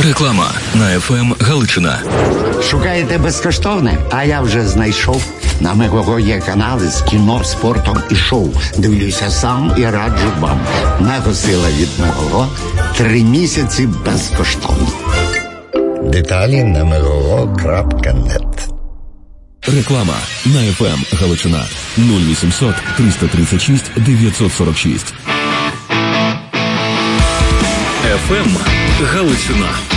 Реклама на ФМ Галичина. Шукаєте безкоштовне? А я вже знайшов. На Мегаго є канали з кіно, спортом і шоу. Дивлюся сам і раджу вам. Мегасила від Мегаго. 3 місяці безкоштовно. Деталі на megago.net. Реклама на ФМ Галичина. 0800 336 946. ФМ Галичина.